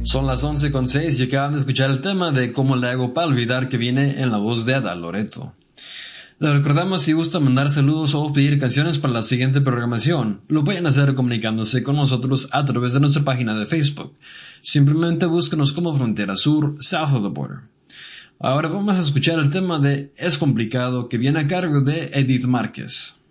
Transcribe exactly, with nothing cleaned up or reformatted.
Son las once con seis y acaban de escuchar el tema de Cómo le hago para olvidar, que viene en la voz de Ada Loreto. Les recordamos, si gusta mandar saludos o pedir canciones para la siguiente programación, lo pueden hacer comunicándose con nosotros a través de nuestra página de Facebook. Simplemente búsquenos como Frontera Sur, South of the Border. Ahora vamos a escuchar el tema de Es Complicado, que viene a cargo de Edith Márquez.